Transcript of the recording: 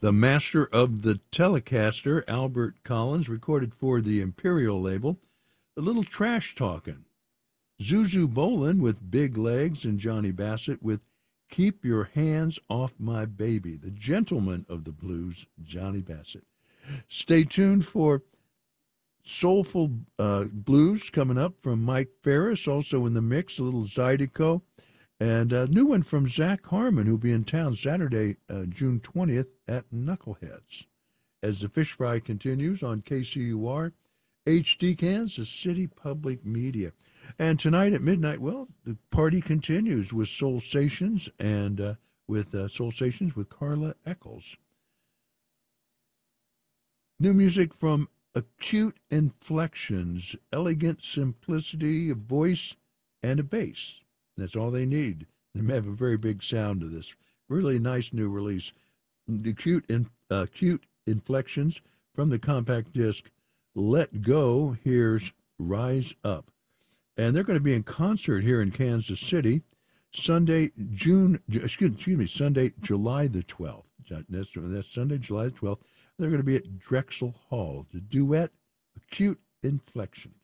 The master of the Telecaster, Albert Collins, recorded for the Imperial label, A Little Trash Talkin'. Zuzu Bolin with Big Legs and Johnny Bassett with Keep Your Hands Off My Baby. The gentleman of the blues, Johnny Bassett. Stay tuned for soulful blues coming up from Mike Ferris, also in the mix, a little Zydeco. And a new one from Zach Harmon, who'll be in town Saturday, June 20th at Knuckleheads. As the Fish Fry continues on KCUR, HD Kansas City Public Media. And tonight at midnight, well, the party continues with Soul Stations and with Soul Stations with Carla Eccles. New music from Acute Inflections, elegant simplicity, a voice, and a bass. That's all they need. They have a very big sound to this. Really nice new release. The Acute Inflections from the compact disc Let Go. Here's Rise Up. And they're going to be in concert here in Kansas City Sunday, July the 12th. That's Sunday, July the 12th. They're going to be at Drexel Hall. The duet, Acute Inflections.